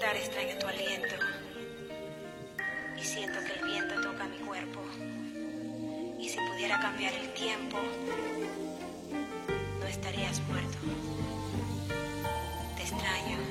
despertar extraño tu aliento y siento que el viento toca mi cuerpo. Y si pudiera cambiar el tiempo, no estarías muerto. Te extraño.